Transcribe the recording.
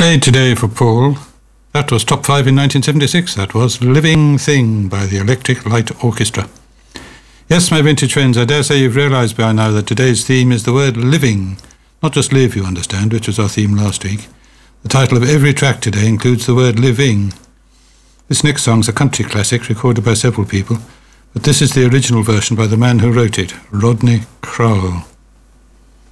Played today for Paul. That was top 5 in 1976. That was Living Thing by the Electric Light Orchestra. Yes, my vintage friends, I dare say you've realised by now that today's theme is the word living. Not just live, you understand, which was our theme last week. The title of every track today includes the word living. This next song's a country classic recorded by several people, but this is the original version by the man who wrote it, Rodney Crowell.